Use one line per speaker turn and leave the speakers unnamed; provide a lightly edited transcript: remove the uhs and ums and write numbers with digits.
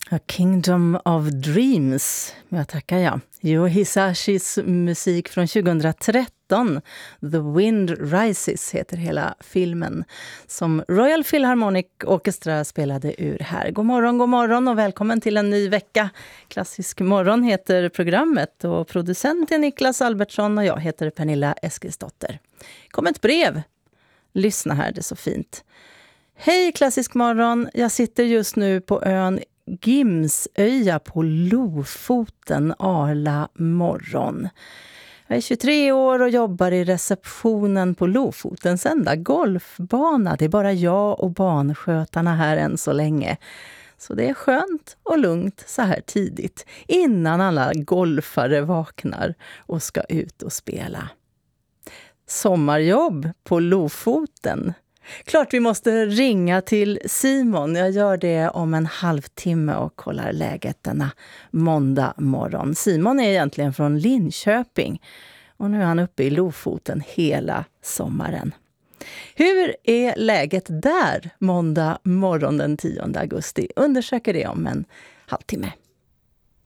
A Kingdom of Dreams, jag tackar jag. Yo Hisashis musik från 2013, The Wind Rises heter hela filmen, som Royal Philharmonic Orchestra spelade ur här. God morgon och välkommen till en ny vecka. Klassisk morgon heter programmet och producent är Niklas Albertsson och jag heter Pernilla Eskilsdotter. Kom ett brev. Lyssna här, det är så fint. Hej Klassisk morgon, jag sitter just nu på ön Gimsöja på Lofoten, Arla morgon. Jag är 23 år och jobbar i receptionen på Lofotens enda golfbana. Det är bara jag och barnskötarna här än så länge. Så det är skönt och lugnt så här tidigt, innan alla golfare vaknar och ska ut och spela. Sommarjobb på Lofoten. Klart vi måste ringa till Simon. Jag gör det om en halvtimme och kollar läget denna måndag morgon. Simon är egentligen från Linköping och nu är han uppe i Lofoten hela sommaren. Hur är läget där måndag morgon den 10 augusti? Undersöker det om en halvtimme.